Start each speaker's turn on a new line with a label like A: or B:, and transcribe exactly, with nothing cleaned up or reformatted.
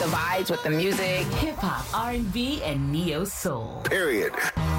A: the vibes, with the music.
B: Hip hop, R and B, and neo soul.
C: Period.